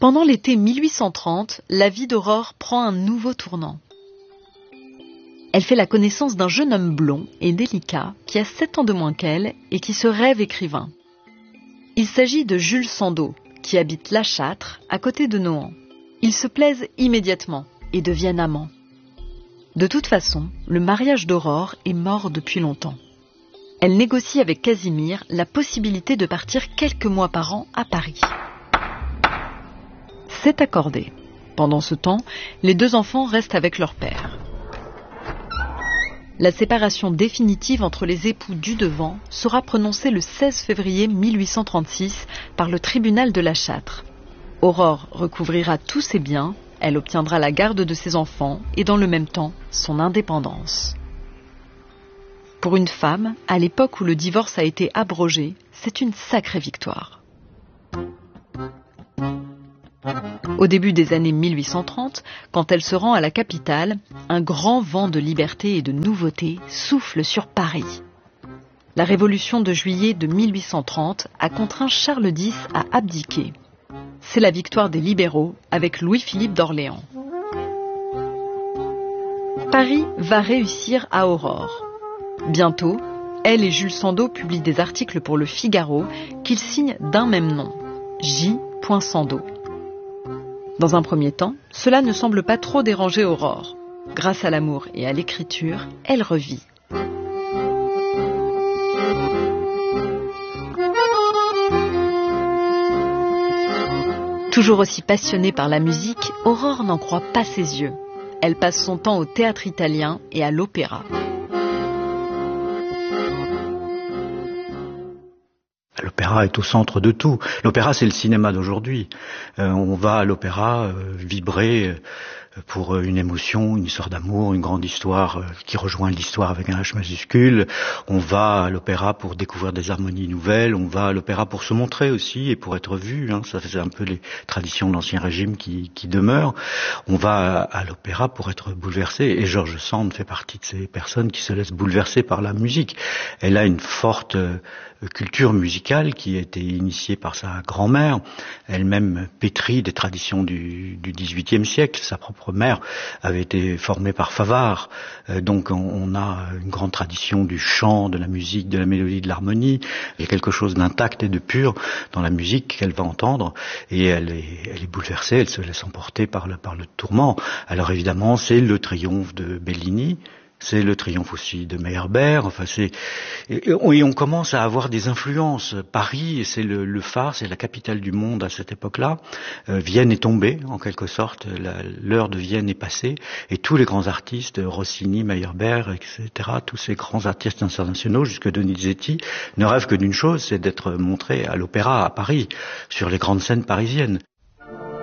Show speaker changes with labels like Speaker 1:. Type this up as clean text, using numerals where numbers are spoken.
Speaker 1: Pendant l'été 1830, la vie d'Aurore prend un nouveau tournant. Elle fait la connaissance d'un jeune homme blond et délicat qui a 7 ans de moins qu'elle et qui se rêve écrivain. Il s'agit de Jules Sandeau, qui habite La Châtre, à côté de Nohant. Ils se plaisent immédiatement et deviennent amants. De toute façon, le mariage d'Aurore est mort depuis longtemps. Elle négocie avec Casimir la possibilité de partir quelques mois par an à Paris. C'est accordé. Pendant ce temps, les 2 enfants restent avec leur père. La séparation définitive entre les époux Dudevant sera prononcée le 16 février 1836 par le tribunal de La Châtre. Aurore recouvrira tous ses biens, elle obtiendra la garde de ses enfants et dans le même temps son indépendance. Pour une femme, à l'époque où le divorce a été abrogé, c'est une sacrée victoire. Au début des années 1830, quand elle se rend à la capitale, un grand vent de liberté et de nouveauté souffle sur Paris. La révolution de juillet de 1830 a contraint Charles X à abdiquer. C'est la victoire des libéraux avec Louis-Philippe d'Orléans. Paris va réussir à Aurore. Bientôt, elle et Jules Sandeau publient des articles pour le Figaro qu'ils signent d'un même nom, J. Sandeau. Dans un premier temps, cela ne semble pas trop déranger Aurore. Grâce à l'amour et à l'écriture, elle revit. Toujours aussi passionnée par la musique, Aurore n'en croit pas ses yeux. Elle passe son temps au théâtre italien et à l'opéra.
Speaker 2: L'opéra est au centre de tout. L'opéra, c'est le cinéma d'aujourd'hui. On va à l'opéra vibrer pour une émotion, une histoire d'amour, une grande histoire qui rejoint l'histoire avec un H majuscule. On va à l'opéra pour découvrir des harmonies nouvelles. On va à l'opéra pour se montrer aussi et pour être vu. Ça, c'est un peu les traditions de l'Ancien Régime qui demeurent. On va à l'opéra pour être bouleversé. Et George Sand fait partie de ces personnes qui se laissent bouleverser par la musique. Elle a une forte culture musicale qui a été initiée par sa grand-mère, elle-même pétrie des traditions du XVIIIe siècle. Sa propre mère avait été formée par Favart. Donc on a une grande tradition du chant, de la musique, de la mélodie, de l'harmonie. Il y a quelque chose d'intact et de pur dans la musique qu'elle va entendre et elle est bouleversée, elle se laisse emporter par le tourment. Alors évidemment, c'est le triomphe de Bellini. C'est le triomphe aussi de Meyerbeer. Et on commence à avoir des influences. Paris, c'est le phare, c'est la capitale du monde à cette époque-là. Vienne est tombée, en quelque sorte. L'heure de Vienne est passée. Et tous les grands artistes, Rossini, Meyerbeer, etc., tous ces grands artistes internationaux, jusque Donizetti, ne rêvent que d'une chose, c'est d'être montrés à l'opéra à Paris, sur les grandes scènes parisiennes.